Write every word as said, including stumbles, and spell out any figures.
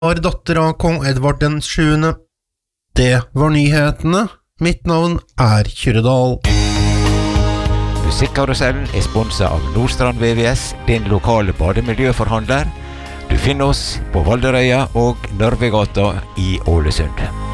var datter av kong Edvard den sjuende. Det var nyhetene. Mitt navn er Kyrre Dahl. Musikkarusellen er sponset av Nordstrand V V S, din lokale bademiljøforhandler. Du finner oss på Valderøya og Nørvegata i Ålesund.